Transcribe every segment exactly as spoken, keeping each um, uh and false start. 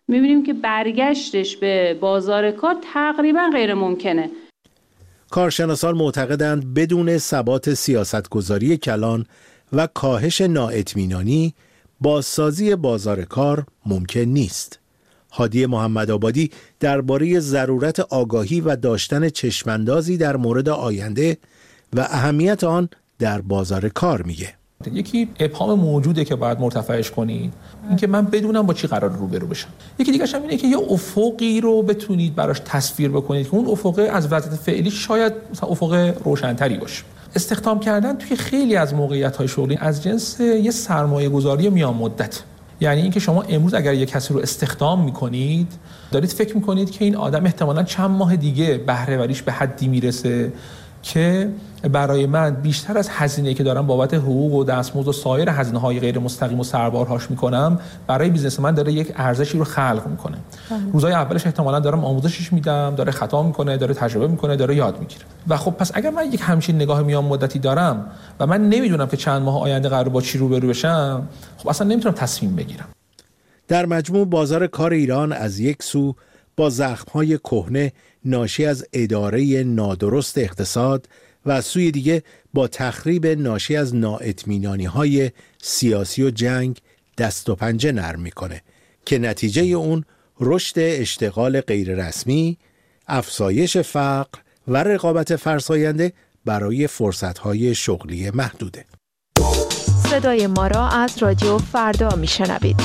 می‌بینیم که برگشتش به بازار کار تقریبا غیر ممکنه. کارشناسان معتقدند بدون ثبات سیاستگذاری کلان و کاهش نااطمینانی بازسازی بازار کار ممکن نیست. هادی محمدآبادی درباره ضرورت آگاهی و داشتن چشماندازی در مورد آینده و اهمیت آن در بازار کار میگه. یکی ابهام موجوده که باید مرتفعش کنید، اینکه من بدونم با چی قرار روبرو بشم. یکی دیگه هم اینه که یه افقی رو بتونید براش تصویر بکنید که اون افق از وضعیت فعلی شاید مثلا افق روشن‌تری باشه. استخدام کردن توی خیلی از موقعیت‌های شغلی از جنس یه سرمایه‌گذاری میان مدت. یعنی اینکه شما امروز اگر یک کسی رو استخدام می‌کنید، دارید فکر می‌کنید که این آدم احتمالاً چند ماه دیگه بهره وریش به حدی میرسه که برای من بیشتر از هزینه‌ای که دارم بابت حقوق و دستمزد و سایر هزینه‌های غیر مستقیم و سربارهاش میکنم، برای بیزنس من داره یک ارزشی رو خلق میکنه. روزهای اولش احتمالاً دارم آموزشش میدم، داره خطا میکنه، داره تجربه میکنه، داره یاد میگیره. و خب پس اگر من یک همچین نگاه میان مدتی دارم و من نمیدونم که چند ماه آینده قرار با چی روبرو بشم، خب اصلا نمیتونم تصمیم بگیرم. در مجموع بازار کار ایران از یک سو با زخم‌های کهنه ناشی از اداره نادرست اقتصاد و از سوی دیگه با تخریب ناشی از نااطمینانی‌های سیاسی و جنگ دست و پنجه نرم میکنه که نتیجه اون رشد اشتغال غیررسمی، افزایش فقر و رقابت فرساینده برای فرصت‌های شغلی محدوده. صدای ما را از رادیو فردا میشنوید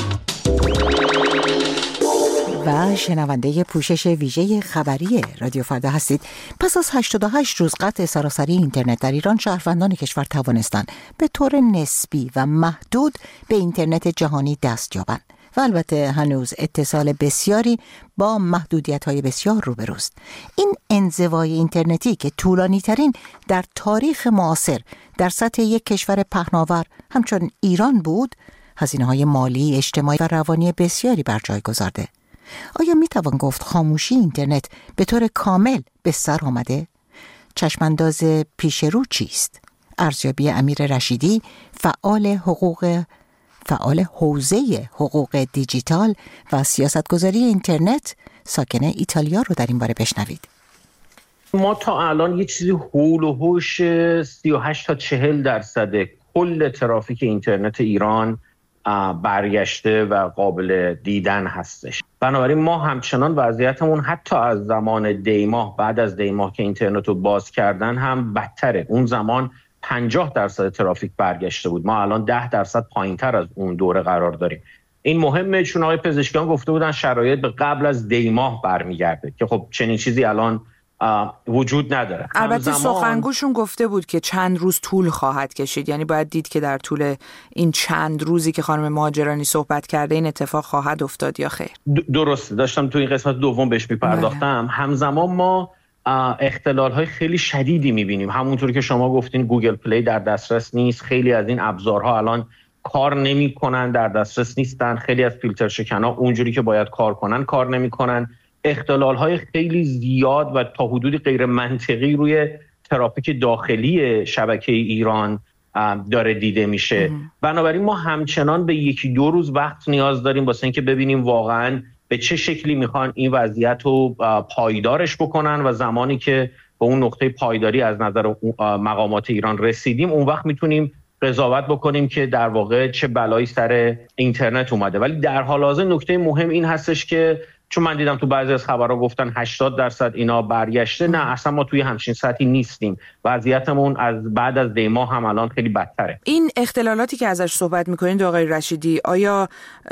و شنونده پوشش ویژه خبری رادیو فردا هستید. پس از هشتاد و هشت روز قطع سراسری اینترنت در ایران، شهروندان کشور توانستند به طور نسبی و محدود به اینترنت جهانی دست یابند و البته هنوز اتصال بسیاری با محدودیت‌های بسیار روبروست. این انزوای اینترنتی که طولانی ترین در تاریخ معاصر در سطح یک کشور پهناور همچون ایران بود، هزینه‌های مالی، اجتماعی و روانی بسیاری بر جای گذارده. آیا می توان گفت خاموشی اینترنت به طور کامل به سر آمده؟ چشمانداز پیش رو چیست؟ ارزیابی امیر رشیدی، فعال حقوق فعال حوزه حقوق دیجیتال و سیاستگذاری اینترنت ساکن ایتالیا رو در این باره بشنوید. ما تا الان یه چیزی هول و هوش سی و هشت تا چهل درصد کل ترافیک اینترنت ایران برگشته و قابل دیدن هستش. بنابراین ما همچنان وضعیتمون حتی از زمان دیماه، بعد از دیماه که اینترنت رو باز کردن هم بدتره. اون زمان پنجاه درصد ترافیک برگشته بود، ما الان ده درصد پایین تر از اون دوره قرار داریم. این مهمه چون آقای پزشکیان گفته بودن شرایط به قبل از دیماه برمیگرده که خب چنین چیزی الان وجود نداره. البته سخنگوشون گفته بود که چند روز طول خواهد کشید، یعنی باید دید که در طول این چند روزی که خانم مهاجرانی صحبت کرده این اتفاق خواهد افتاد یا خیر. درسته، داشتم تو این قسمت دوم بهش میپرداختم. همزمان ما اختلال‌های خیلی شدیدی می‌بینیم. همونطور که شما گفتین گوگل پلی در دسترس نیست، خیلی از این ابزارها الان کار نمی‌کنن، در دسترس نیستن، خیلی از فیلتر شکن‌ها اونجوری که باید کار کنن کار نمی‌کنن. اختلال‌های خیلی زیاد و تا حدودی غیر منطقی روی ترافیک داخلی شبکه ایران داره دیده میشه. بنابراین ما همچنان به یکی دو روز وقت نیاز داریم واسه اینکه ببینیم واقعاً به چه شکلی میخوان این وضعیت رو پایدارش بکنن و زمانی که به اون نقطه پایداری از نظر مقامات ایران رسیدیم اون وقت میتونیم قضاوت بکنیم که در واقع چه بلایی سر اینترنت اومده. ولی در حال حاضر نکته مهم این هستش که چون من دیدم تو بعضی از خبرها گفتن هشتاد درصد اینا برگشته، نه اصلا ما توی همچین سطحی نیستیم. وضعیتمون از بعد از دیما هم الان خیلی بدتره. این اختلالاتی که ازش صحبت میکنید آقای رشیدی آیا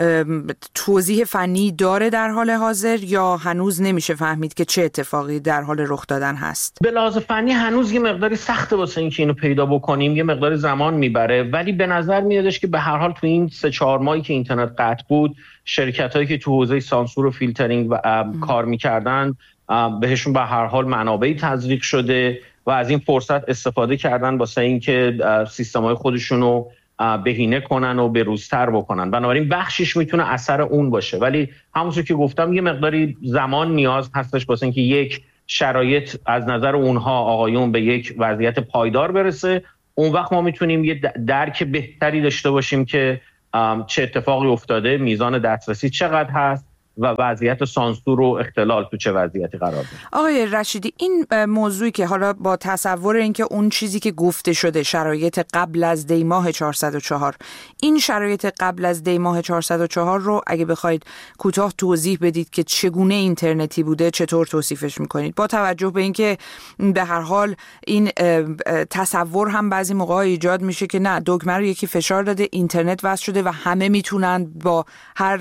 توضیح فنی داره در حال حاضر یا هنوز نمیشه فهمید که چه اتفاقی در حال رخ دادن هست؟ به لحاظ فنی هنوز یه مقداری سخته واسه اینکه اینو پیدا بکنیم، یه مقداری زمان میبره، ولی به نظر میادش که به هر حال تو این سه چهار ماهی که اینترنت قطع بود شرکتایی که تو حوزه سانسور و فیلترینگ و کار میکردن بهشون به هر حال منابعی تزریق شده و از این فرصت استفاده کردن واسه اینکه سیستم‌های خودشون رو بهینه کنن و بروزتر بکنن. بنابراین بخشش میتونه اثر اون باشه، ولی همونطور که گفتم یه مقداری زمان نیاز هستش واسه اینکه یک شرایط از نظر اونها آقایون به یک وضعیت پایدار برسه. اون وقت ما میتونیم یه درک بهتری داشته باشیم که چه اتفاقی افتاده، میزان دسترسی چقدر هست و وضعیت سانسور و اختلال تو چه وضعیتی قرار داره. آقای رشیدی، این موضوعی که حالا با تصور اینکه اون چیزی که گفته شده شرایط قبل از دی ماه چهارصد و چهار، این شرایط قبل از دی ماه چهارصد و چهار رو اگه بخواید کوتاه توضیح بدید که چگونه اینترنتی بوده، چطور توصیفش میکنید؟ با توجه به اینکه به هر حال این تصور هم بعضی موقع ایجاد میشه که نه، دکمه رو یکی فشار داده، اینترنت وصل شده و همه میتونن با هر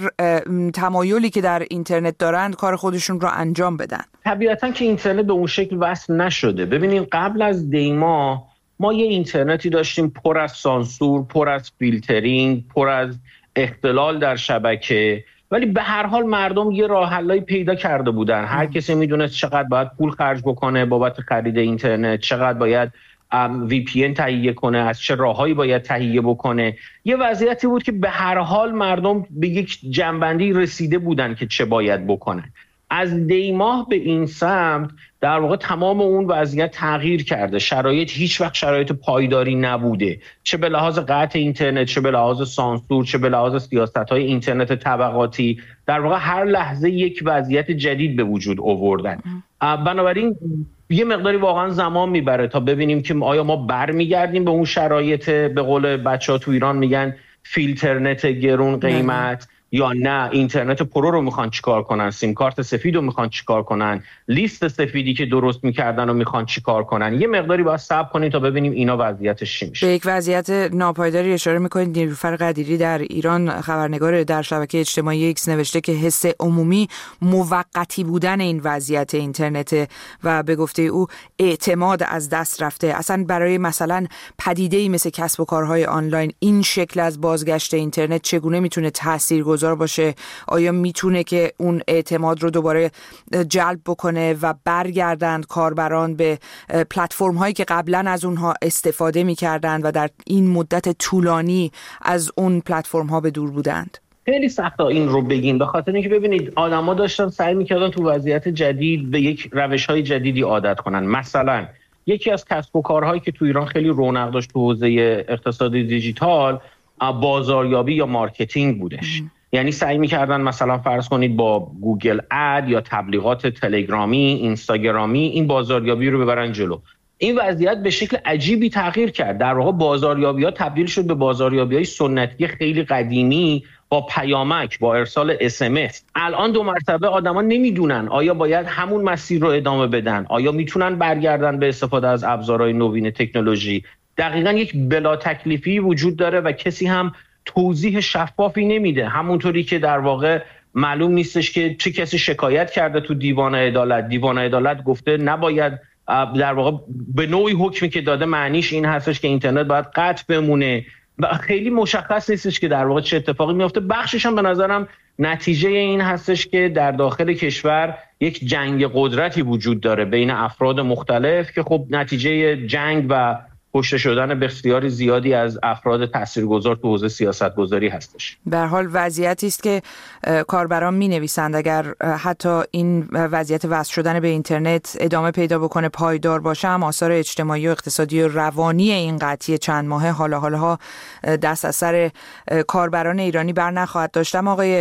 تمایلی که در اینترنت دارند کار خودشون رو انجام بدن. طبیعتاً که اینترنت به اون شکل وصل نشده. ببینید قبل از دی ماه ما یه اینترنتی داشتیم پر از سانسور، پر از فیلترینگ، پر از اختلال در شبکه، ولی به هر حال مردم یه راه حلایی پیدا کرده بودن. هر کسی میدونست چقدر باید پول خرج بکنه بابت خرید اینترنت، چقدر باید وی پی ان تهیه کنه، از چه راههایی باید تهیه بکنه. یه وضعیتی بود که به هر حال مردم به یک جنبندی رسیده بودن که چه باید بکنن. از دی ماه به این سمت در واقع تمام اون وضعیت تغییر کرده. شرایط هیچ وقت شرایط پایداری نبوده، چه به لحاظ قطع اینترنت، چه به لحاظ سانسور، چه به لحاظ سیاست‌های اینترنت طبقاتی. در واقع هر لحظه یک وضعیت جدید به وجود آوردن. بنابراین یه مقداری واقعا زمان میبره تا ببینیم که آیا ما برمیگردیم به اون شرایط، به قول بچه‌ها تو ایران میگن فیلترنت گرون قیمت، یا نه اینترنت پرو رو میخوان چیکار کنن، سیم کارت سفید رو میخوان چیکار کنن، لیست سفیدی که درست میکردن رو میخوان چیکار کنن. یه مقداری باید صبر کنیم تا ببینیم اینا وضعیتش چی میشه. به یک وضعیت ناپایداری اشاره میکنید. نیلوفر قدیری در ایران، خبرنگار در شبکه اجتماعی ایکس، نوشته که حس عمومی موقتی بودن این وضعیت اینترنت و به گفته او اعتماد از دست رفته. اصلا برای مثلا پدیده‌ای مثل کسب و کارهای آنلاین این شکل از بازگشت اینترنت چگونه میتونه تاثیرگذار باشه؟ آیا میتونه که اون اعتماد رو دوباره جلب بکنه و برگردند کاربران به پلتفرم هایی که قبلا از اونها استفاده میکردند و در این مدت طولانی از اون پلتفرم ها به دور بودند؟ خیلی سخته این رو بگین، به خاطر اینکه ببینید آدما داشتن سعی میکردن تو وضعیت جدید به یک روش‌های جدیدی عادت کنن. مثلا یکی از کسب و کارهایی که تو ایران خیلی رونق داشت تو حوزه اقتصادی دیجیتال بازاریابی یا مارکتینگ بودش. ام. یعنی سعی می‌کردن مثلا فرض کنید با گوگل اد یا تبلیغات تلگرامی، اینستاگرامی این بازاریابی رو ببرن جلو. این وضعیت به شکل عجیبی تغییر کرد. در واقع بازاریابی‌ها تبدیل شد به بازاریابی‌های سنتی خیلی قدیمی با پیامک، با ارسال اس ام اس. الان دو مرتبه آدما نمیدونن آیا باید همون مسیر رو ادامه بدن، آیا میتونن برگردن به استفاده از ابزارهای نوین تکنولوژی. دقیقاً یک بلا تکلیفی وجود داره و کسی هم توضیح شفافی نمیده. همونطوری که در واقع معلوم نیستش که چه کسی شکایت کرده تو دیوان عدالت، دیوان عدالت گفته نباید، در واقع به نوعی حکمی که داده معنیش این هستش که اینترنت باید قطع بمونه و خیلی مشخص نیستش که در واقع چه اتفاقی میفته. بخشش هم به نظرم نتیجه این هستش که در داخل کشور یک جنگ قدرتی وجود داره بین افراد مختلف که خب نتیجه جنگ و کشته شدن بسیاری زیادی از افراد تاثیرگذار تو حوزه سیاستگذاری هستش. به هر حال وضعیتی است که کاربران می‌نویسند اگر حتی این وضعیت وصل شدن به اینترنت ادامه پیدا بکنه، پایدار باشه، هم آثار اجتماعی و اقتصادی و روانی این قطعی چند ماهه حالا حالا دست از سر کاربران ایرانی بر نخواهد داشتم. آقای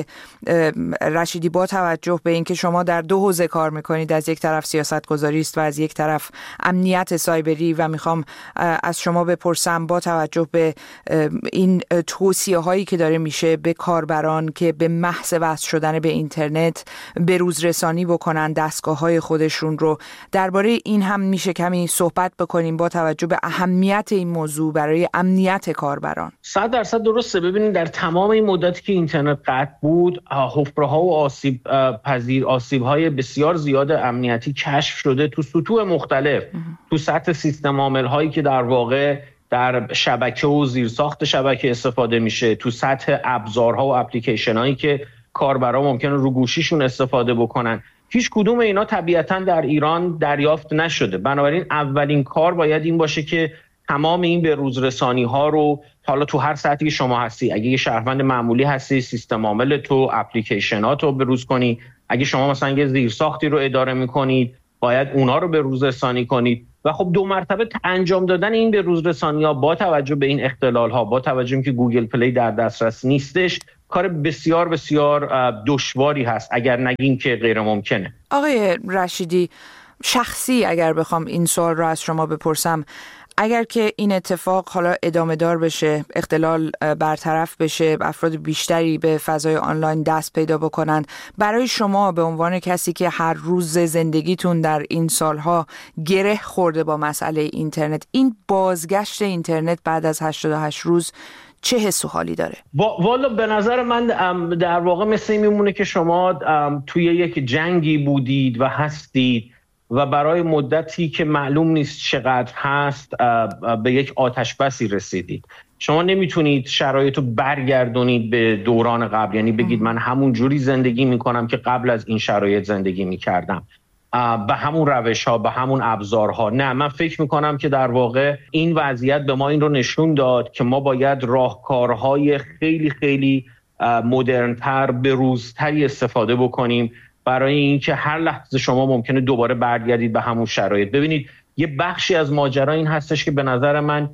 رشیدی، با توجه به اینکه شما در دو حوزه کار می‌کنید، از یک طرف سیاستگذاری است و از یک طرف امنیت سایبری، و می‌خوام از شما بپرسم با توجه به این توصیه هایی که داره میشه به کاربران که به محض وصل شدن به اینترنت به روز رسانی بکنن دستگاه های خودشون رو، درباره این هم میشه کمی صحبت بکنیم با توجه به اهمیت این موضوع برای امنیت کاربران؟ صد درصد درسته. ببینید در تمام این مدتی که اینترنت قطع بود، حفره ها و آسیب پذیر آسیب های بسیار زیاد امنیتی کشف شده تو سطوح مختلف، تو سطح سیستم عامل هایی که در واقع در شبکه و زیرساخت شبکه استفاده میشه، تو سطح ابزارها و اپلیکیشن هایی که کاربرا ممکنه رو گوشیشون استفاده بکنن. هیچ کدوم اینا طبیعتاً در ایران دریافت نشده. بنابراین اولین کار باید این باشه که تمام این به روز رسانی ها رو، حالا تو هر سطحی که شما هستی، اگه یه شهروند معمولی هستی سیستم عامل تو اپلیکیشنات رو به روز کنی، اگه شما مثلا یه زیرساختی رو اداره میکنید باید اونا رو به روز رسانی کنید. و خب دو مرتبه انجام دادن این به روز رسانی ها با توجه به این اختلال ها، با توجه به که گوگل پلی در دسترس نیستش، کار بسیار بسیار دشواری هست، اگر نگیم که غیر ممکنه. آقای رشیدی، شخصی اگر بخوام این سوال رو از شما بپرسم، اگر که این اتفاق حالا ادامه دار بشه، اختلال برطرف بشه، افراد بیشتری به فضای آنلاین دست پیدا بکنند، برای شما به عنوان کسی که هر روز زندگیتون در این سالها گره خورده با مسئله اینترنت، این بازگشت اینترنت بعد از هشتاد و هشت روز چه حس و حالی داره؟ والا به نظر من در واقع مثل این میمونه که شما توی یک جنگی بودید و هستید و برای مدتی که معلوم نیست چقدر هست به یک آتش بسی رسیدید. شما نمیتونید شرایط رو برگردونید به دوران قبل، یعنی بگید من همون جوری زندگی میکنم که قبل از این شرایط زندگی میکردم، به همون روش ها، به همون ابزارها. نه، من فکر میکنم که در واقع این وضعیت به ما این رو نشون داد که ما باید راهکارهای خیلی خیلی مدرن‌تر، بروزتری استفاده بکنیم برای اینکه هر لحظه شما ممکنه دوباره برگردید به همون شرایط. ببینید یه بخشی از ماجرا این هستش که به نظر من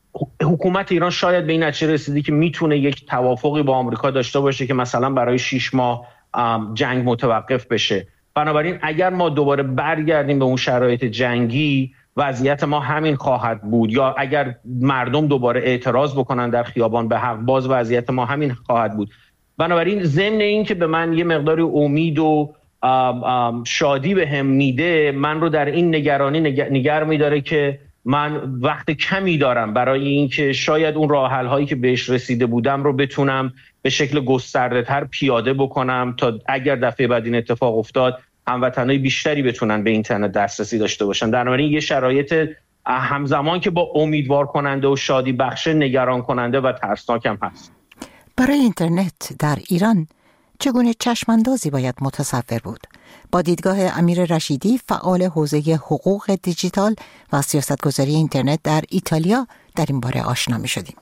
حکومت ایران شاید به این نتیجه رسیدی که میتونه یک توافقی با آمریکا داشته باشه که مثلا برای شش ماه جنگ متوقف بشه. بنابراین اگر ما دوباره برگردیم به اون شرایط جنگی، وضعیت ما همین خواهد بود، یا اگر مردم دوباره اعتراض بکنن در خیابان به حق، باز وضعیت ما همین خواهد بود. بنابراین ضمن این که به من یه مقداری امید و آم آم شادی به هم میده، من رو در این نگرانی نگر, نگر میداره که من وقت کمی دارم برای اینکه شاید اون راه حل هایی که بهش رسیده بودم رو بتونم به شکل گسترده تر پیاده بکنم تا اگر دفعه بعد این اتفاق افتاد هموطنای بیشتری بتونن به اینترنت دسترسی داشته باشن. بنابراین یه شرایط همزمان که با امیدوار کننده و شادی بخش، نگران کننده و ترسناک هم هست. برای اینترنت در ایران چگونه چشماندازی باید متصور بود؟ با دیدگاه امیر رشیدی، فعال حوزه حقوق دیجیتال و سیاستگذاری اینترنت در ایتالیا، در این باره آشنا می شدیم.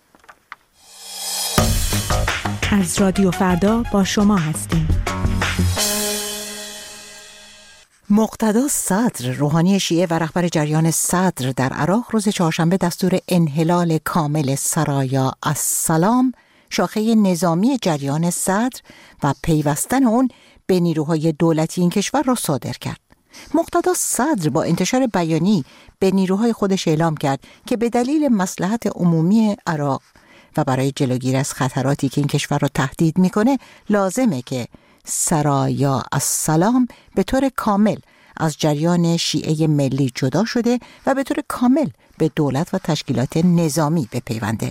از رادیو فردا با شما هستیم. مقتدا صدر، روحانی شیعه و رهبر جریان صدر در عراق، روز چهارشنبه دستور انحلال کامل سرایا السلام، شاخه نظامی جریان صدر، و پیوستن اون به نیروهای دولتی این کشور را صادر کرد. مقتدا صدر با انتشار بیانیه به نیروهای خودش اعلام کرد که به دلیل مصلحت عمومی عراق و برای جلوگیری از خطراتی که این کشور را تهدید میکنه، لازمه که سرایا السلام به طور کامل از جریان شیعه ملی جدا شده و به طور کامل به دولت و تشکیلات نظامی بپیونده.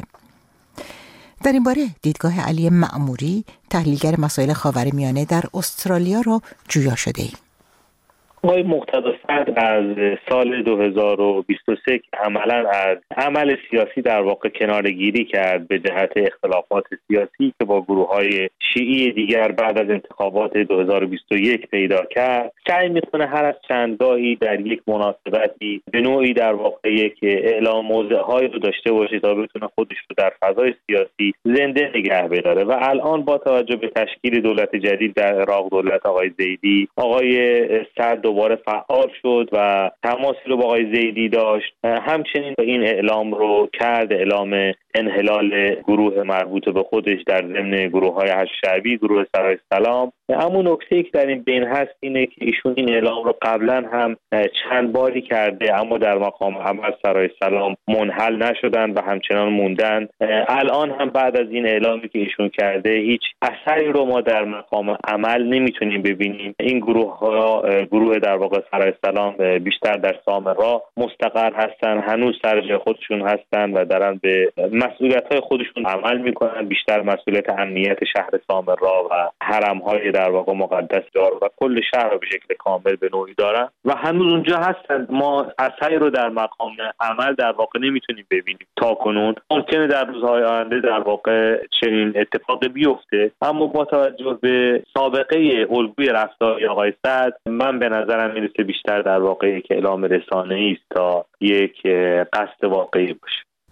در این باره دیدگاه علی معموری، تحلیلگر مسائل خاورمیانه در استرالیا، را جویا شده ایم. آقای مقتدا صدر از سال دو هزار و بیست و سه که عملاً از عمل سیاسی در واقع کناره‌گیری کرد به جهت اختلافات سیاسی که با گروه‌های شیعی دیگر بعد از انتخابات دو هزار و بیست و یک پیدا کرد، سعی می‌کنه هر از چند گاهی در یک مناسبتی به نوعی در واقع یک اعلام موضع‌هایی رو داشته باشه تا بتونه خودش رو در فضای سیاسی زنده نگه بداره. و الان با توجه به تشکیل دولت جدید در عراق، دولت آقای زیدی، آقای صدر دوباره فعال شد و تماسی رو با آقای زیدی داشت. همچنین این اعلام رو کرد، اعلام انحلال گروه مربوط به خودش در ضمن گروه‌های هشت شعبی، گروه سرای سلام. اما نکته‌ای که در این بین هست اینه که ایشون این اعلام رو قبلا هم چند باری کرده، اما در مقام عمل سرای سلام منحل نشدن و همچنان موندن. الان هم بعد از این اعلامی که ایشون کرده هیچ اثری رو ما در مقام عمل نمیتونیم ببینیم. این گروه‌ها، گروه در واقع سرای سلام بیشتر در سامرا مستقر هستن، هنوز سر جای خودشون هستن و دارن به مسئولیت‌های خودشون عمل میکنن، بیشتر مسئولیت امنیت شهر سامرا و حرم‌های در واقع مقدس دار و کل شهر رو به شکل کامل به نوعی دارن و هنوز اونجا هستن. ما اثری رو در مقام عمل در واقع نمیتونیم ببینیم تا کنون. ممکنه در روزهای آینده در واقع چنین اتفاقی بیفته، اما با توجه به سابقه الگوی رفتاری آقای صدر، من به نظرم میرسه بیشتر در واقع یک اعلام رسانه‌ای است تا یک قصد واقعی باشه.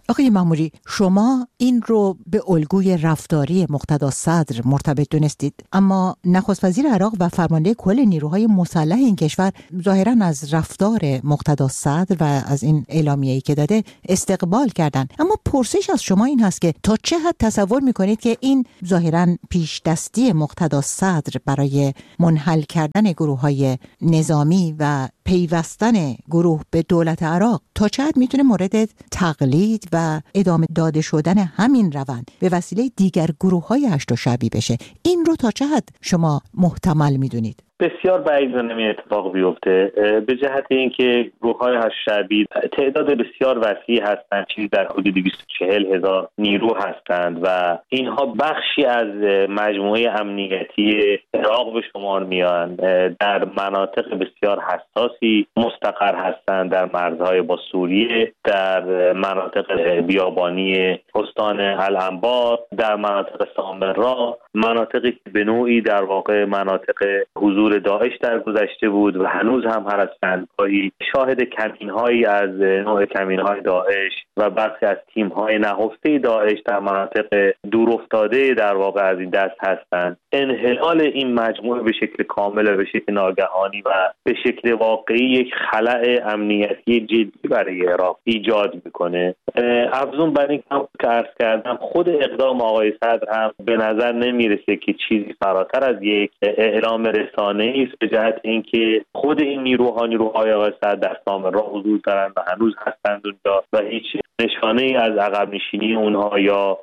آقای مأموری، شما این رو به الگوی رفتاری مقتدا صدر مرتبط دونستید، اما نخست وزیر عراق و فرمانده کل نیروهای مسلح این کشور ظاهراً از رفتار مقتدا صدر و از این اعلامیه‌ای که داده استقبال کردن. اما پرسش از شما این هست که تا چه حد تصور میکنید که این ظاهراً پیش دستی مقتدا صدر برای منحل کردن گروه‌های نظامی و پیوستن گروه به دولت عراق تا چه حد میتونه مورد تقلید و ادامه داده شدن همین روند به وسیله دیگر گروه‌های هشت و شعبی بشه؟ این رو تا چه حد شما محتمل میدونید؟ بسیار بعید نمی اتفاق بیفته، به جهت اینکه گروه‌های هشت شعبی تعداد بسیار وسیعی هستند، چیزی در حدود دویست و چهل هزار نیرو هستند و اینها بخشی از مجموعه امنیتی عراق به شمار میان، در مناطق بسیار حساسی مستقر هستند، در مرزهای با سوریه، در مناطق بیابانی استان الانبار، در مناطق سامرا، مناطقی که به نوعی در واقع مناطق حضور داعش در گذشته بود و هنوز هم هستند. گاهی شاهد کمین‌هایی از نوع کمین‌های داعش و برخی از تیم‌های نهفته داعش در مناطق دورافتاده در واقع از این دست هستند. انحلال این مجموعه به شکل کامل و به شکل ناگهانی و به شکل واقعی یک خلأ امنیتی جدی برای عراق ایجاد میکنه. افزون بر این که عرض کردم، خود اقدام آقای صدر هم به نظر نمیرسه که چیزی فراتر از یک اعلام رسانه‌ای است، به جهت اینکه خود این نیروها نیروهای آقای صدر در سامرا حضور دارند و هنوز هستند اونجا و هیچ نشانه‌ای از عقب نشینی اونها یا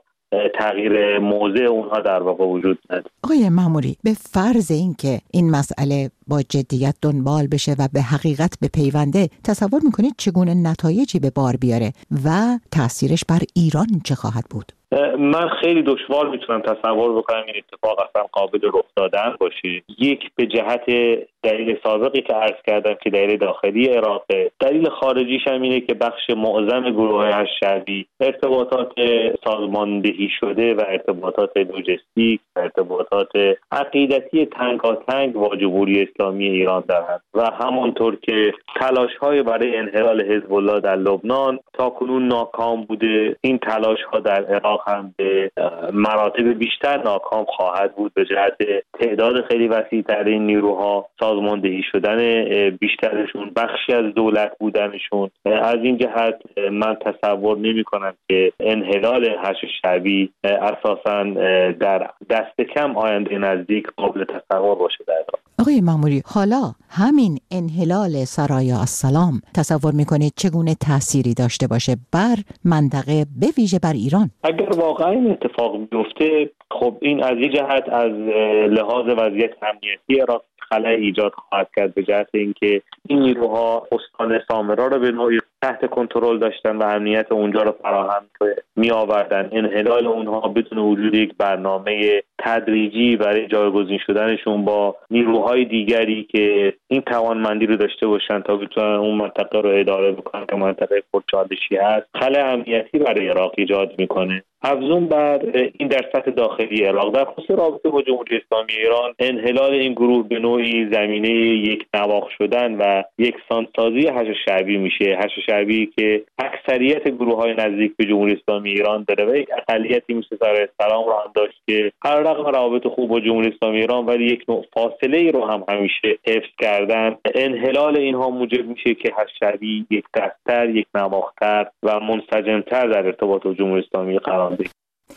تغییر موضع اونها در واقع وجود نداره. آقای مأموری، به فرض اینکه این مسئله با جدیت دنبال بشه و به حقیقت بپیونده، تصور میکنید چگونه نتایجی به بار بیاره و تأثیرش بر ایران چه خواهد بود؟ من خیلی دشوار میتونم تصور بکنم این اتفاق اصلا قابل رخ دادن باشه. یک، به جهت دلیل سابقی که عرض کردم که دلیل داخلی عراقه، دلیل خارجیش هم اینه که بخش معظم گروه هشت شعبی ارتباطات سازماندهی شده و ارتباطات لوجستیک و ارتباطات عقیدتی تنگاتنگ با جمهوری اسلامی ایران دارند و همونطور که تلاش‌های برای انحلال حزب الله در لبنان تاکنون ناکام بوده، این تلاش‌ها در عراق هم به مراتب بیشتر ناکام خواهد بود، به جهت تعداد خیلی وسیع‌تر این نیروها، سازماندهی شدن بیشترشون، بخشی از دولت بودنشون. از این جهت من تصور نمی‌کنم که انحلال هشت شعبی اساساً در دست کم آینده نزدیک قابل تصور باشه در عراق. آقای مأموری، حالا همین انحلال سرای السلام تصور میکنید چگونه تأثیری داشته باشه بر منطقه، به ویژه بر ایران؟ اگر واقعا این اتفاق بیفته، خب این از این جهت از لحاظ وضعیت امنیتی عراق خلأ ایجاد خواهد کرد، به جهت اینکه این نیروها استان سامرا رو به نوعی تحت کنترل داشتن و امنیت اونجا رو فراهم می آوردن. انحلال اونها بدون وجود یک برنامه تدریجی برای جایگزین شدنشون با نیروهای دیگری که این توانمندی رو داشته باشن تا بتونن اون منطقه رو اداره بکنن که منطقه پرچالشی هست، خلأ امنیتی برای عراق ایجاد میکنه. افزون بر این در سطح داخلی عراق، در خصوص رابطه با جمهوری اسلامی ایران، انحلال این گروه به نوعی زمینه یک نواخت شدن و یک سانسازی هشت شعبی میشه. هشت شعبی که اکثریت گروه‌های نزدیک به جمهوری اسلامی ایران داره و یک اقلیتی مثل سرای السلام رو هم داشت که هر رقم روابط خوب با جمهوری اسلامی ایران ولی یک نوع فاصله ای رو هم همیشه حفظ کردن. انحلال اینها موجب میشه که هشت شعبی یک دست‌تر، یک نواخت‌تر و منسجم‌تر در ارتباط با جمهوری اسلامی قرار بگیره.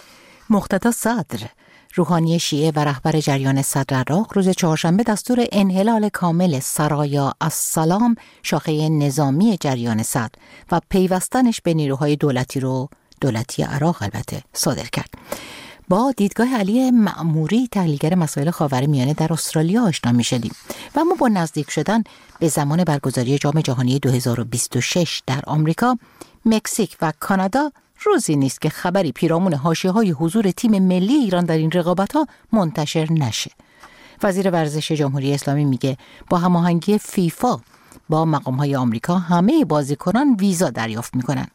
مقتدا صدر، روحانی شیعه و رهبر جریان صدر عراق، روز چهارشنبه دستور انحلال کامل سرایا السلام، شاخه نظامی جریان صدر و پیوستنش به نیروهای دولتی رو دولتی عراق البته صادر کرد. با دیدگاه علی مأموری، تحلیلگر مسائل خاورمیانه در استرالیا آشنا می‌شدیم و اما با نزدیک شدن به زمان برگزاری جام جهانی دو هزار و بیست و شش در آمریکا، مکزیک و کانادا روزی نیست که خبری پیرامون حاشیه‌های حضور تیم ملی ایران در این رقابت‌ها منتشر نشه. وزیر ورزش جمهوری اسلامی میگه با هماهنگی فیفا با مقام‌های آمریکا همه بازیکنان ویزا دریافت میکنن.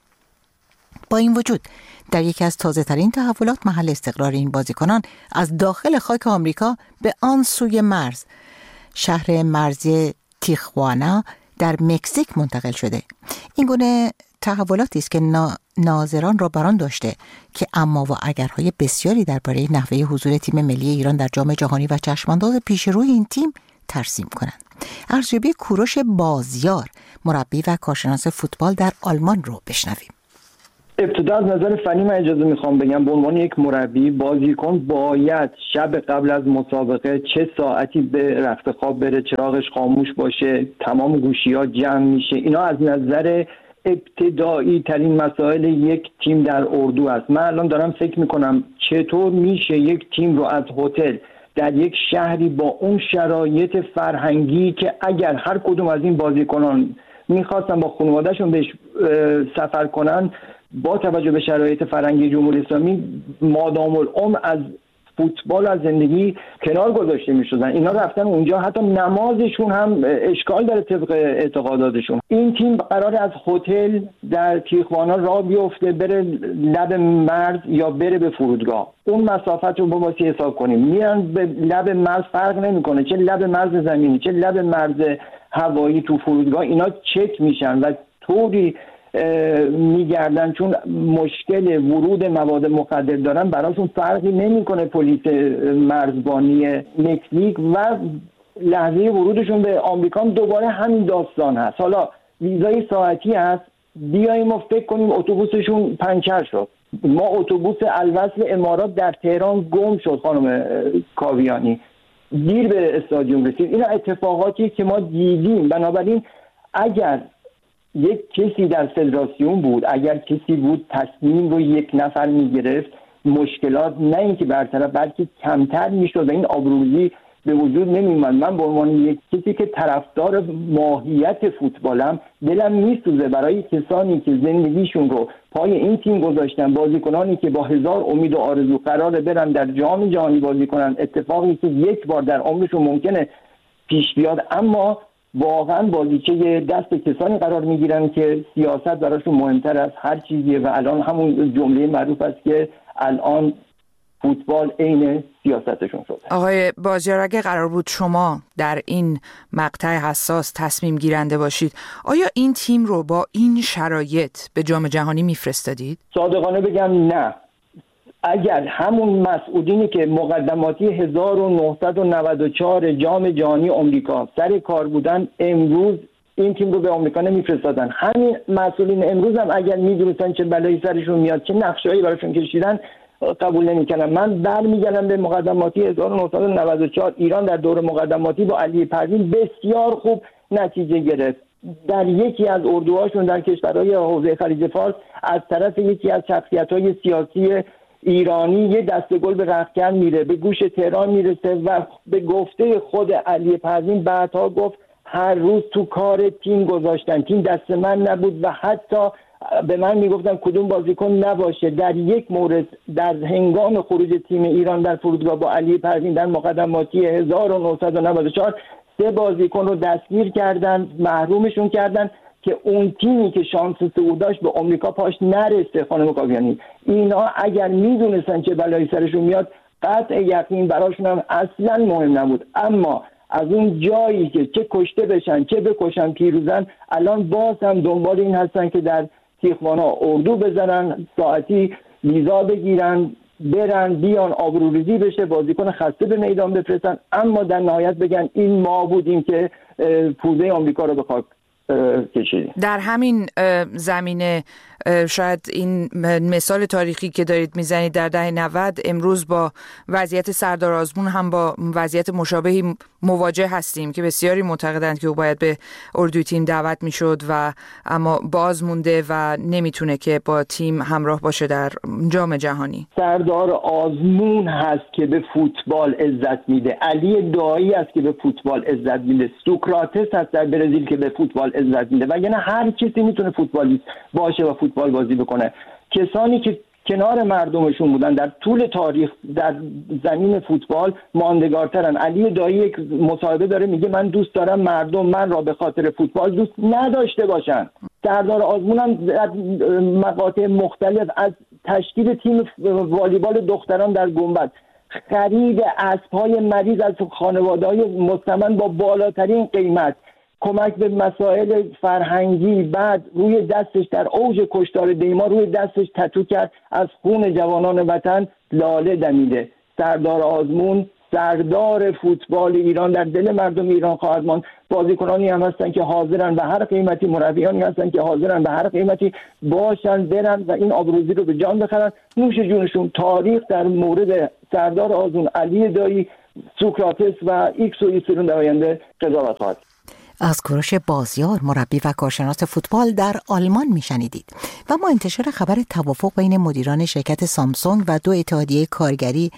با این وجود در یکی از تازه‌ترین تحولات، محل استقرار این بازیکنان از داخل خاک آمریکا به آن سوی مرز، شهر مرزی تیخوانا در مکزیک منتقل شده. این گونه تحولاتی است که ناظران را بران داشته که اما و اگرهای بسیاری درباره نحوه حضور تیم ملی ایران در جام جهانی و چشمانداز پیش روی این تیم ترسیم کنند. ارزیابی کوروش بازیار، مربی و کارشناس فوتبال در آلمان رو بشنویم. ابتدا از نظر فنی من اجازه میخوام بگم به عنوان یک مربی، بازیکن باید شب قبل از مسابقه چه ساعتی به رخت خواب بره، چراغش خاموش باشه، تمام گوشی‌ها جمع میشه. اینا از نظر ابتدایی ترین مسائل یک تیم در اردو است. من الان دارم فکر میکنم چطور میشه یک تیم رو از هتل در یک شهری با اون شرایط فرهنگی که اگر هر کدوم از این بازیکنان میخواستن با خانوادهشون بهش سفر کنن، با توجه به شرایط فرهنگی جمهوری اسلامی مادام العمر از فوتبال از زندگی کنار گذاشته میشدن. اینا رفتن اونجا، حتی نمازشون هم اشکال داره طبق اعتقاداتشون. این تیم قرار از هتل در تیخوانا راه بیفته بره لب مرز یا بره به فرودگاه. اون مسافت رو با واسه حساب کنیم، میرن به لب مرز، فرق نمیکنه چه لب مرز زمینی چه لب مرز هوایی، تو فرودگاه اینا چک میشن و طوری میگردن چون مشکل ورود مواد مخدر دارن، براشون فرقی نمیکنه پلیس مرزبانی مکزیک و لحظه ورودشون به آمریکا دوباره همین داستان هست. حالا ویزای ساعتی هست، بیاییم و فکر کنیم اتوبوسشون پنچر شد. ما اتوبوس الوصل امارات در تهران گم شد خانم کاویانی، دیر به استادیوم رسید. اینا اتفاقاتی که ما دیدیم. بنابراین اگر یک کسی در فدراسیون بود، اگر کسی بود تصمیم رو یک نفر میگرفت، مشکلات نه اینکه برطرف بلکه کمتر میشد و این آبروریزی به وجود نمیومد. من به عنوان یک کسی که طرفدار ماهیت فوتبالم، دلم میسوزه برای کسانی که زندگیشون رو پای این تیم گذاشتن، بازیکنانی که با هزار امید و آرزو قراره برن در جام جهانی بازی کنن، اتفاقی که یک بار در عمرشون ممکنه پیش بیاد، اما واقعا بازیچه دست کسانی قرار میگیرن که سیاست براشون مهمتر از هر چیزیه و الان همون جمله معروف است که الان فوتبال عین سیاستشون شده. آقای بازیار، اگه قرار بود شما در این مقطع حساس تصمیم گیرنده باشید، آیا این تیم رو با این شرایط به جام جهانی میفرستادید؟ صادقانه بگم نه. اگر همون مسئولینی که مقدماتی هزار و نهصد و نود و چهار جام جهانی آمریکا سر کار بودن، امروز این تیم رو به آمریکا نمیفرستادن. همین مسئولین امروز هم اگر میدونستن چه بلایی سرشون میاد، چه نقشه‌ای براشون کشیدن، قبول نمی‌کردن. من برمیگردم به مقدماتی هزار و نهصد و نود و چهار. ایران در دور مقدماتی با علی پروین بسیار خوب نتیجه گرفت. در یکی از اردوهاشون در کشورهای حوزه خلیج فارس از طرف یکی از شخصیت‌های سیاسی ایرانی یه دسته گل به رختکن میره، به گوش تهران میرسه و به گفته خود علی پروین بعدها گفت هر روز تو کار تیم گذاشتن، تیم دست من نبود و حتی به من میگفتن کدوم بازیکن نباشه. در یک مورد در هنگام خروج تیم ایران در فرودگاه با علی پروین در مقدماتی هزار و نهصد و نود و چهار سه بازیکن رو دستگیر کردن، محرومشون کردن که اون تیمی که شانس صعود داشت به آمریکا پاش نرسه. خانم کاویانی، اینا اگر میدونستن چه بلایی سرشون میاد، قطع یقین براشون هم اصلا مهم نبود. اما از اون جایی که چه کشته بشن چه بکشن پیروزن، الان باز هم دنبال این هستن که در تیخوانا اردو بزنن، ساعتی ویزا بگیرن، برن بیان، آبروریزی بشه، بازیکن خسته به میدان بفرستن، اما در نهایت بگن این ما بودیم که پوزه آمریکا رو به خاک کشیدیم. در همین زمینه شاید این مثال تاریخی که دارید میزنید در دهه نود، امروز با وضعیت سردار آزمون هم با وضعیت مشابهی مواجه هستیم که بسیاری معتقدند که او باید به اردوی تیم دعوت میشد و اما باز مونده و نمیتونه که با تیم همراه باشه در جام جهانی. سردار آزمون هست که به فوتبال عزت میده، علی دایی است که به فوتبال عزت میده، سوکراتس هست در برزیل که به فوتبال عزت میده، وگرنه هر کسی میتونه فوتبالیست باشه و فوتبال بازی بکنه. کسانی که کنار مردمشون بودن در طول تاریخ در زمین فوتبال ماندگارترن. علی دایی یک مصاحبه داره میگه من دوست دارم مردم من را به خاطر فوتبال دوست نداشته باشن. سردار آزمون هم در مقاطع مختلف از تشکیل تیم والیبال دختران در گنبد، خرید اسب‌های مریض از خانواده‌های مستمن با بالاترین قیمت، کمک به مسائل فرهنگی، بعد روی دستش در اوج کشتار دیما روی دستش تتو کرد از خون جوانان وطن لاله دمیده. سردار آزمون سردار فوتبال ایران در دل مردم ایران خواهد ماند. بازیکنانی هم هستن که حاضرن به هر قیمتی، مربیانی هستن که حاضرن به هر قیمتی باشن برن و این آبروزی رو به جان بخرن. نوش جونشون. تاریخ در مورد سردار آزمون، علی دایی، سوکراتس و ایکس و ایسرون در آینده قضاوت خواهد. از کوروش بازیار، مربی و کارشناس فوتبال در آلمان میشنیدید. و ما انتشار خبر توافق بین مدیران شرکت سامسونگ و دو اتحادیه کارگری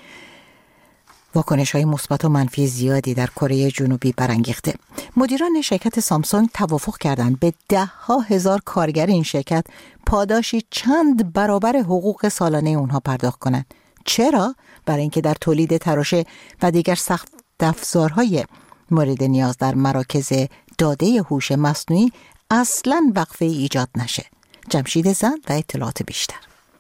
واکنش‌های مثبت و منفی زیادی در کره جنوبی برانگیخته. مدیران شرکت سامسونگ توافق کردند به ده ها هزار کارگر این شرکت پاداشی چند برابر حقوق سالانه اونها پرداخت کنند. چرا؟ برای اینکه در تولید تراشه و دیگر سخت افزارهای مورد نیاز در مراکز داده هوش مصنوعی اصلاً وقفه ایجاد نشه. جمشید زند و اطلاعات بیشتر.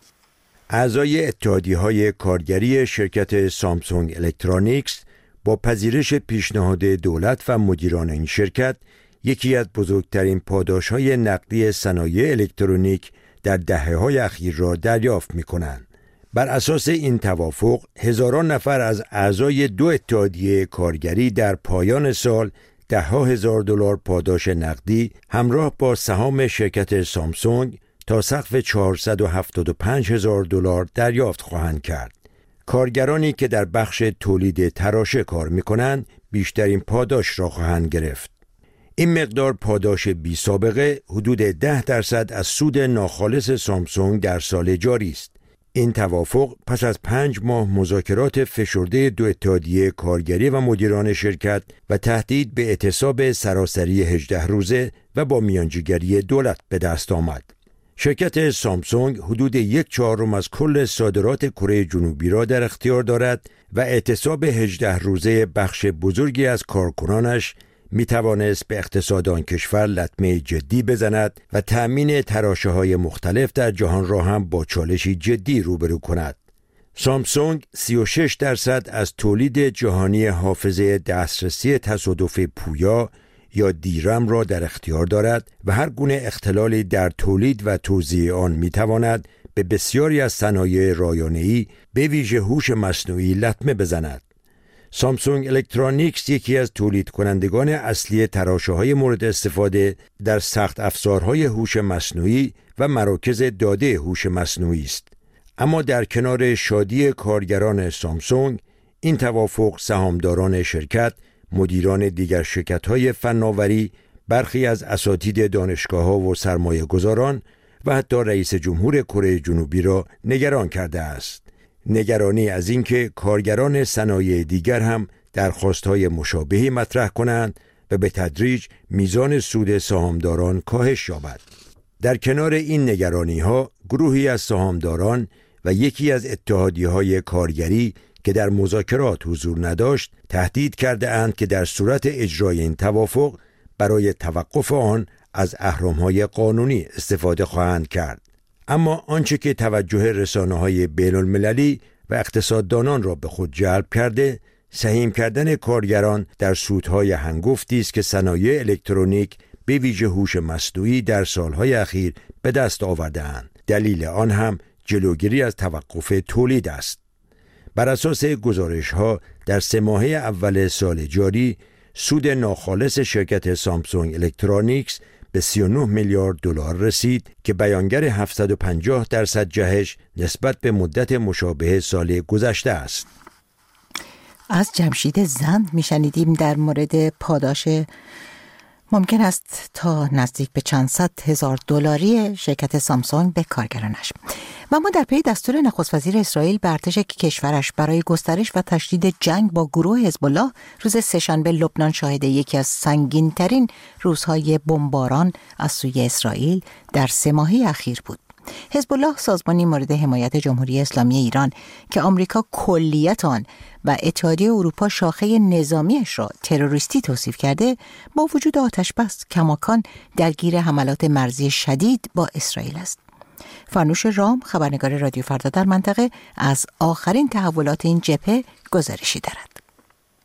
اعضای اتحادیه‌های کارگری شرکت سامسونگ الکترونیکس با پذیرش پیشنهاد دولت و مدیران این شرکت یکی از بزرگترین پاداش‌های نقدی صنایع الکترونیک در دهه‌های اخیر را دریافت می‌کنند. بر اساس این توافق هزاران نفر از اعضای دو اتحادیه کارگری در پایان سال ده ها هزار دلار پاداش نقدی همراه با سهام شرکت سامسونگ تا سقف چهارصد و هفتاد و پنج هزار دلار دریافت خواهند کرد. کارگرانی که در بخش تولید تراشه کار می‌کنند بیشترین پاداش را خواهند گرفت. این مقدار پاداش بی سابقه حدود ده درصد از سود ناخالص سامسونگ در سال جاری است. این توافق پس از پنج ماه مذاکرات فشرده دو اتحادیه کارگری و مدیران شرکت و تهدید به اعتصاب سراسری هجده روزه و با میانجیگری دولت به دست آمد. شرکت سامسونگ حدود یک چهارم از کل صادرات کره جنوبی را در اختیار دارد و اعتصاب هجده روزه بخش بزرگی از کارکنانش می توانست به اقتصاد آن کشور لطمه جدی بزند و تأمین تراشه‌های مختلف در جهان را هم با چالشی جدی روبرو کند. سامسونگ سی و شش درصد از تولید جهانی حافظه دسترسی تصادف پویا یا دیرم را در اختیار دارد و هر گونه اختلالی در تولید و توزیع آن می تواند به بسیاری از صنایع رایانه‌ای به ویژه هوش مصنوعی لطمه بزند. سامسونگ الکترونیکس یکی از تولید کنندگان اصلی تراشه‌های مورد استفاده در سخت افزارهای هوش مصنوعی و مراکز داده هوش مصنوعی است. اما در کنار شادی کارگران سامسونگ، این توافق سهامداران شرکت، مدیران دیگر شرکت‌های فناوری، برخی از اساتید دانشگاه‌ها و سرمایه‌گذاران و حتی رئیس جمهور کره جنوبی را نگران کرده است. نگرانی از اینکه کارگران صنایع دیگر هم درخواست‌های مشابهی مطرح کنند و به تدریج میزان سود سهامداران کاهش یابد. در کنار این نگرانی‌ها، گروهی از سهامداران و یکی از اتحادیه‌های کارگری که در مذاکرات حضور نداشت، تهدید کرده اند که در صورت اجرای این توافق برای توقف آن از اهرم‌های قانونی استفاده خواهند کرد. اما آنچه که توجه رسانه‌های بین‌المللی و اقتصاددانان را به خود جلب کرده، سهیم کردن کارگران در سودهای هنگفتی است که صنایع الکترونیک به ویژه هوش مصنوعی در سالهای اخیر به دست آورده‌اند. دلیل آن هم جلوگیری از توقف تولید است. بر اساس گزارش‌ها در سه ماهه اول سال جاری، سود ناخالص شرکت سامسونگ الکترونیکس به سی و نه میلیارد دلار رسید که بیانگر هفتصد و پنجاه درصد جهش نسبت به مدت مشابه سال گذشته است. از جمشید زند میشنیدیم در مورد پاداش ممکن است تا نزدیک به چند صد هزار دلاری شرکت سامسونگ به کارگرانش. و ما در پی دستور نخست وزیر اسرائیل به ارتش کشورش برای گسترش و تشدید جنگ با گروه حزب الله روز سه‌شنبه لبنان شاهد یکی از سنگین‌ترین روزهای بمباران از سوی اسرائیل در سه ماهه اخیر بود. حزب الله سازمانی مورد حمایت جمهوری اسلامی ایران که آمریکا کلیت آن و اتحادیه اروپا شاخه نظامیش را تروریستی توصیف کرده، با وجود آتش بس کماکان درگیر حملات مرزی شدید با اسرائیل است. فرنوش رام، خبرنگار رادیو فردا در منطقه، از آخرین تحولات این جبهه گزارشی دارد.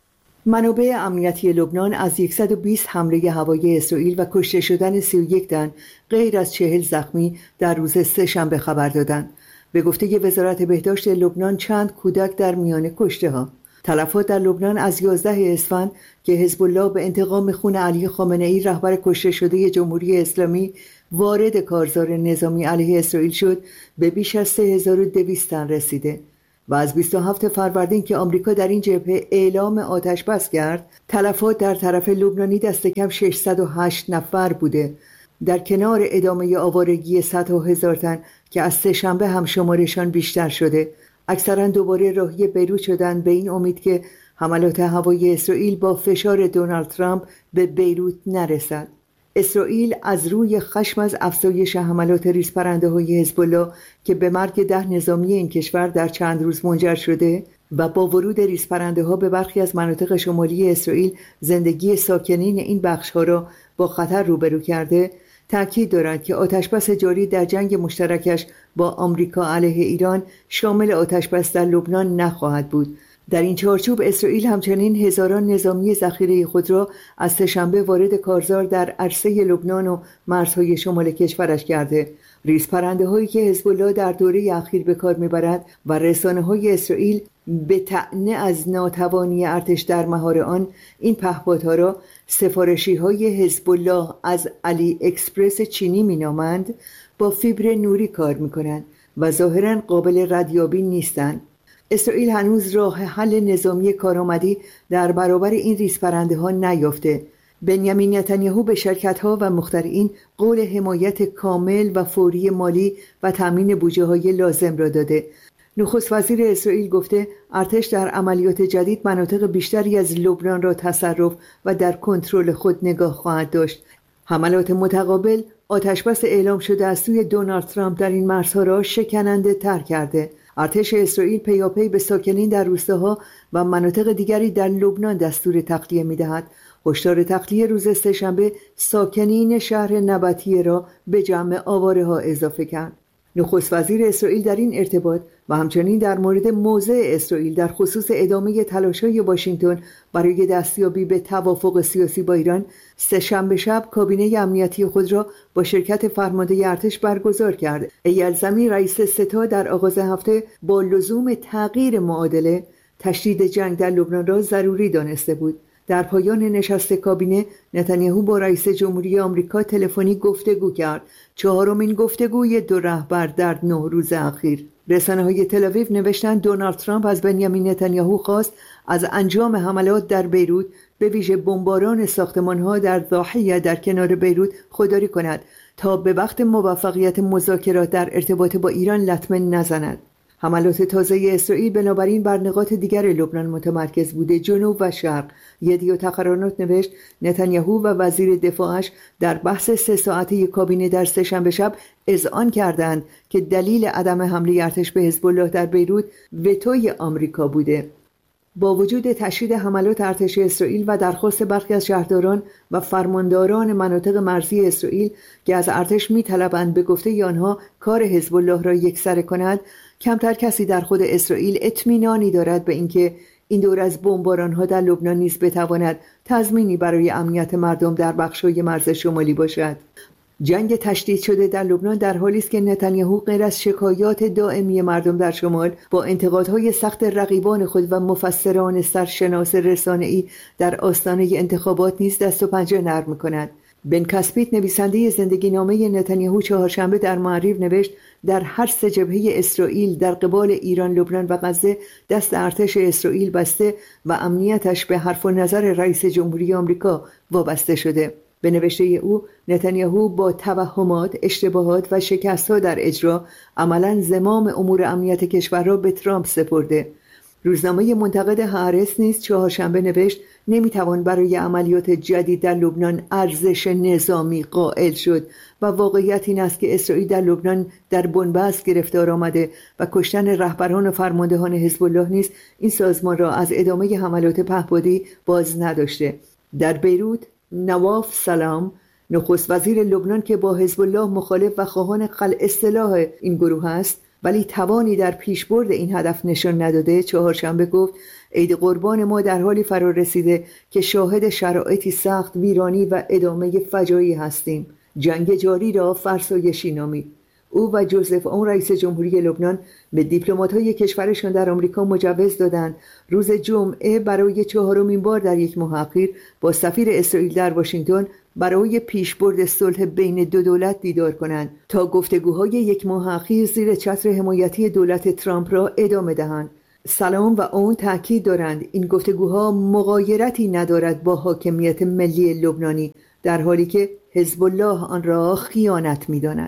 منابع امنیتی لبنان از صد و بیست حمله هوایی اسرائیل و کشته شدن سی و یک تن غیر از چهل زخمی در روز سه‌شنبه خبر دادند. به گفته وزارت بهداشت لبنان چند کودک در میان کشته ها. تلفات در لبنان از یازده اسفند که حزب الله به انتقام خون علی خامنه‌ای رهبر کشته شده جمهوری اسلامی وارد کارزار نظامی علیه اسرائیل شد به بیش از سه هزار و دویست تن رسیده و از بیست و هفتم فروردین که آمریکا در این جبهه اعلام آتش بس کرد، تلفات در طرف لبنانی دست کم ششصد و هشت نفر بوده، در کنار ادامه آوارگی صدها هزار تن که از سه‌شنبه هم شمارشان بیشتر شده. اکثرا دوباره راهی بیروت شدند به این امید که حملات هوایی اسرائیل با فشار دونالد ترامپ به بیروت نرسد. اسرائیل از روی خشم از افزایش حملات ریزپرنده‌های حزب الله که به مرگ ده نظامی این کشور در چند روز منجر شده و با ورود ریزپرنده‌ها به برخی از مناطق شمالی اسرائیل زندگی ساکنین این بخش‌ها را با خطر روبرو کرده، تأکید دارد که آتشبس جاری در جنگ مشترکش با آمریکا علیه ایران شامل آتشبس در لبنان نخواهد بود. در این چارچوب اسرائیل همچنین هزاران نظامی ذخیره خود را از سه‌شنبه وارد کارزار در عرصه لبنان و مرزهای شمال کشورش کرده. ریزپرنده‌هایی که حزب الله در دوره اخیر به کار می‌برد و رسانه‌های اسرائیل به طعنه از ناتوانی ارتش در مهار آن این پهپادها را سفارشی‌های حزب الله از علی اکسپرس چینی می‌نامند، با فیبر نوری کار می‌کنند و ظاهراً قابل ردیابی نیستند. اسرائیل هنوز راه حل نظامی کارآمدی در برابر این ریزپرنده‌ها نیافته. بنیامین نتانیاهو به شرکت‌ها و مخترعین قول حمایت کامل و فوری مالی و تامین بودجه‌های لازم را داده. نخست وزیر اسرائیل گفته ارتش در عملیات جدید مناطق بیشتری از لبنان را تصرف و در کنترل خود نگاه خواهد داشت. حملات متقابل آتشبس اعلام شده از سوی دونالد ترامپ در این مرزها را شکننده تر کرده. ارتش اسرائیل پیاپی به ساکنین در روستاها و مناطق دیگری در لبنان دستور تخلیه می‌دهد. هشدار تخلیه روز سه‌شنبه ساکنین شهر نبطیه را به جمع آواره‌ها اضافه کرد. نخست وزیر اسرائیل در این ارتباط و همچنین در مورد موضع اسرائیل در خصوص ادامه تلاش‌های واشنگتن برای دستیابی به توافق سیاسی با ایران سه‌شنبه شب کابینه امنیتی خود را با شرکت فرمانده ارتش برگزار کرد. ایل زمین رئیس ستا در آغاز هفته با لزوم تغییر معادله تشدید جنگ در لبنان را ضروری دانسته بود. در پایان نشست کابینه نتانیاهو با رئیس جمهوری آمریکا تلفنی گفتگو کرد، چهارمین گفتگوی دو رهبر در نه روز اخیر. رسانه‌های تل‌آویو نوشتند دونالد ترامپ از بنیامین نتانیاهو خواست از انجام حملات در بیروت، به ویژه بمباران ساختمان‌ها در ضاحیه در کنار بیروت، خودداری کند تا به وقت موفقیت مذاکرات در ارتباط با ایران لطمه نزند. حملات تازه اسرائیل بنابراین بر نقاط دیگر لبنان متمرکز بوده، جنوب و شرق. یدیو تقرانات نوشت نتانیاهو و وزیر دفاعش در بحث سه ساعته کابینه در سه‌شنبه شب اذعان کردند که دلیل عدم حمله ارتش به حزب الله در بیروت وتوی آمریکا بوده. با وجود تشدید حملات ارتش اسرائیل و درخواست برخی از شهرداران و فرمانداران مناطق مرزی اسرائیل که از ارتش می‌طلبند به گفته آنها کار حزب الله را یکسره کند، کمتر کسی در خود اسرائیل اطمینانی دارد به اینکه این دور از بمباران‌ها در لبنان نیز بتواند تضمینی برای امنیت مردم در بخش‌های مرز شمالی باشد. جنگ تشدید شده در لبنان در حالی است که نتانیاهو غیر از شکایات دائمی مردم در شمال با انتقادهای سخت رقیبان خود و مفسران سرشناس رسانه‌ای در آستانه انتخابات نیز دست و پنجه نرم می‌کند. بن کاسپیت نویسنده زندگی نامه نتانیاهو چهارشنبه در معریف نوشت در هر سه جبهه اسرائیل در قبال ایران، لبنان و غزه دست ارتش اسرائیل بسته و امنیتش به حرف و نظر رئیس جمهوری آمریکا وابسته شده. به نوشته او نتانیاهو با توهمات، اشتباهات و شکست‌ها در اجرا عملاً زمام امور امنیت کشور را به ترامپ سپرده. روزنامه منتقد هآرتز نیز چهارشنبه نوشت نمیتوان برای عملیات جدید در لبنان ارزش نظامی قائل شد و واقعیت این است که اسرائیل در لبنان در بنبست گرفتار آمده و کشتن رهبران و فرماندهان حزب الله نیز این سازمان را از ادامه حملات پهپادی باز نداشته. در بیروت نواف سلام، نخست وزیر لبنان که با حزب الله مخالف و خواهان خلع سلاح این گروه است، ولی توانی در پیشبرد این هدف نشان نداده، چهارشنبه گفت عید قربان ما در حالی فرا رسیده که شاهد شرایطی سخت، ویرانی و ادامه فجایعی هستیم. جنگ جاری را فرسایشی نامید. او و جوزف اون رئیس جمهوری لبنان به دیپلمات‌های کشورشان در آمریکا مجوز دادند روز جمعه برای چهارمین بار در یک ماه اخیر با سفیر اسرائیل در واشنگتن برای پیشبرد صلح بین دو دولت دیدار کنند تا گفتگوهای یک ماه اخیر زیر چتر حمایتی دولت ترامپ را ادامه دهند. سلام و اون تاکید دارند این گفتگوها مغایرتی ندارد با حاکمیت ملی لبنانی، در حالی که حزب الله آن را خیانت می‌داند.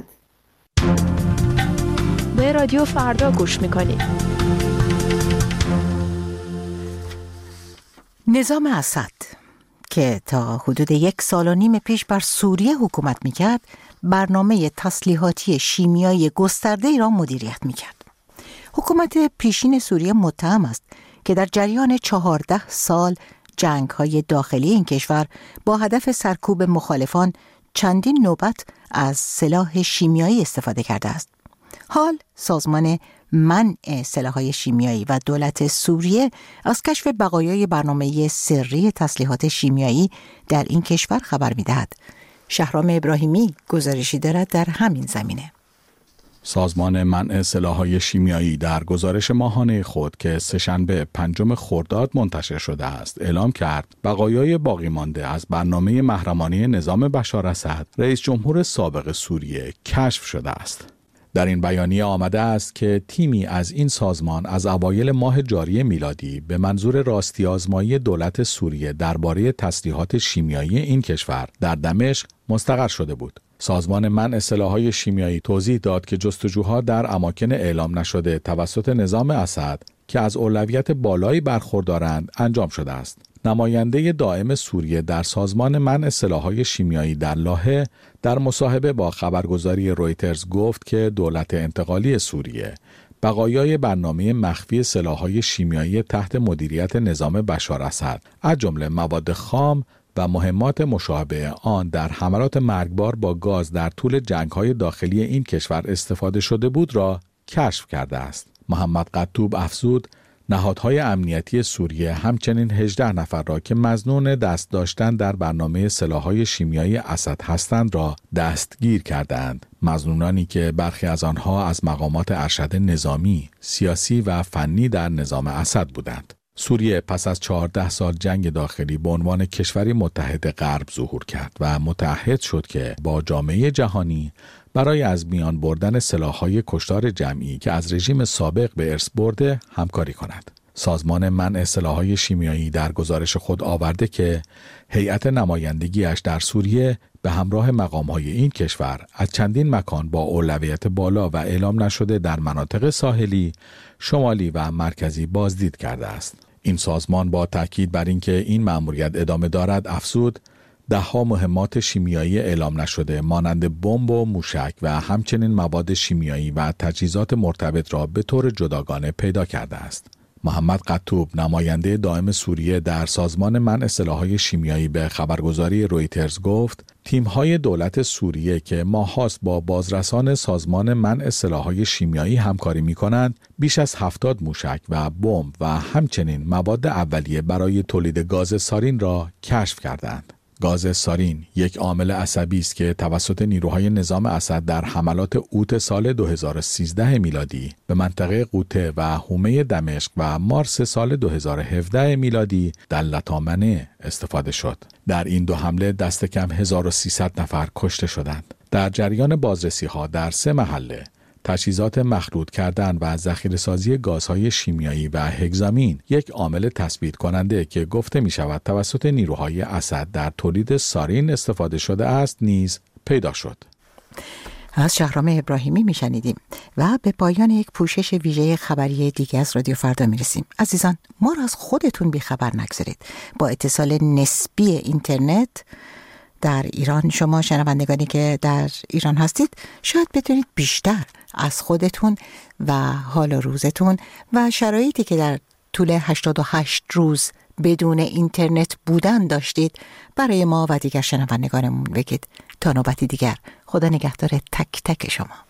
به رادیو فردا گوش میکنید. نظام اسد که تا حدود یک سال و نیم پیش بر سوریه حکومت میکرد، برنامه تسلیحاتی شیمیایی گسترده ای را مدیریت میکرد. حکومت پیشین سوریه متهم است که در جریان چهارده سال جنگ‌های داخلی این کشور با هدف سرکوب مخالفان چندین نوبت از سلاح شیمیایی استفاده کرده است. حال سازمان منع سلاح‌های شیمیایی و دولت سوریه از کشف بقایای برنامه سری تسلیحات شیمیایی در این کشور خبر می‌دهد. شهرام ابراهیمی گزارشی دارد در همین زمینه. سازمان منع سلاح‌های شیمیایی در گزارش ماهانه خود که سه‌شنبه پنجم خرداد منتشر شده است اعلام کرد بقایای باقی مانده از برنامه محرمانه نظام بشار اسد رئیس جمهور سابق سوریه کشف شده است. در این بیانیه آمده است که تیمی از این سازمان از اوایل ماه جاری میلادی به منظور راستی آزمایی دولت سوریه درباره تسلیحات شیمیایی این کشور در دمشق مستقر شده بود. سازمان منع سلاح‌های شیمیایی توضیح داد که جستجوها در اماکن اعلام نشده توسط نظام اسد که از اولویت بالایی برخوردارند انجام شده است. نماینده دائم سوریه در سازمان منع سلاح‌های شیمیایی در لاهه در مصاحبه با خبرگزاری رویترز گفت که دولت انتقالی سوریه بقایای برنامه مخفی سلاح‌های شیمیایی تحت مدیریت نظام بشار اسد از جمله مواد خام و مهمات مشابه آن در حملات مرگبار با گاز در طول جنگ‌های داخلی این کشور استفاده شده بود را کشف کرده است. محمد قطوب افزود نهادهای امنیتی سوریه همچنین هجده نفر را که مظنون دست داشتن در برنامه سلاح‌های شیمیایی اسد هستند را دستگیر کردند. مظنونانی که برخی از آنها از مقامات ارشد نظامی، سیاسی و فنی در نظام اسد بودند. سوریه پس از چهارده سال جنگ داخلی به عنوان کشوری متحد غرب ظهور کرد و متحد شد که با جامعه جهانی برای از میان بردن سلاح‌های کشتار جمعی که از رژیم سابق به ارث برده همکاری کند. سازمان منع سلاح‌های شیمیایی در گزارش خود آورده که هیئت نمایندگیش در سوریه به همراه مقام‌های این کشور از چندین مکان با اولویت بالا و اعلام نشده در مناطق ساحلی، شمالی و مرکزی بازدید کرده است. این سازمان با تاکید بر اینکه این مأموریت ادامه دارد افزود ده‌ها مهمات شیمیایی اعلام نشده مانند بمب و موشک و همچنین مواد شیمیایی و تجهیزات مرتبط را به طور جداگانه پیدا کرده است. محمد قطوب نماینده دائم سوریه در سازمان منع سلاح‌های شیمیایی به خبرگزاری رویترز گفت تیم‌های دولت سوریه که ماه‌هاست با بازرسان سازمان منع سلاح‌های شیمیایی همکاری می‌کنند بیش از هفتاد موشک و بمب و همچنین مواد اولیه برای تولید گاز سارین را کشف کردند. گاز سارین یک عامل عصبی است که توسط نیروهای نظام اسد در حملات اوت سال دو هزار و سیزده میلادی به منطقه قوطه و حومه دمشق و مارس سال دو هزار و هفده میلادی در لطامنه استفاده شد. در این دو حمله دست کم هزار و سیصد نفر کشته شدند. در جریان بازرسی‌ها در سه محله تجهیزات مخلوط کردن و ذخیره‌سازی گازهای شیمیایی و هگزامین یک عامل تثبیت کننده که گفته می شود توسط نیروهای اسد در تولید سارین استفاده شده است نیز پیدا شد. از شهرام ابراهیمی می شنیدیم و به پایان یک پوشش ویژه خبری دیگه از رادیو فردا می رسیم. عزیزان، ما را از خودتون بی خبر نگذارید. با اتصال نسبی اینترنت در ایران، شما شنوندگانی که در ایران هستید شاید بتونید بیشتر از خودتون و حال و روزتون و شرایطی که در طول هشتاد و هشت روز بدون اینترنت بودن داشتید برای ما و دیگر شنوندگانمون بگید. تا نوبتی دیگر، خدا نگهدار تک تک شما.